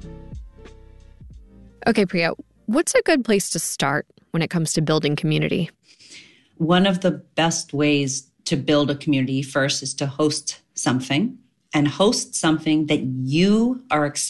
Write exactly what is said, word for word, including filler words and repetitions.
Okay, Priya, what's a good place to start when it comes to building community? One of the best ways to build a community first is to host something and host something that you are excited